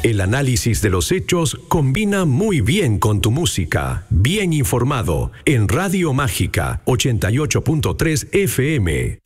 El análisis de los hechos combina muy bien con tu música. Bien informado en Radio Mágica 88.3 FM.